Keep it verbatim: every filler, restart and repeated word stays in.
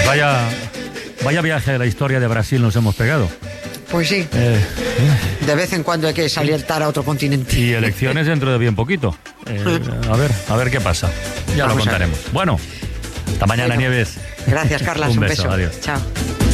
Vaya, vaya viaje de la historia de Brasil nos hemos pegado. Pues sí. Eh, De vez en cuando hay que salir a otro continente. y elecciones dentro de bien poquito. Eh, a ver, a ver qué pasa. Ya Vamos lo a ver. contaremos. Bueno, hasta mañana, Bueno, Nieves. Gracias, Carlas. Un Un beso, beso. adiós. Chao.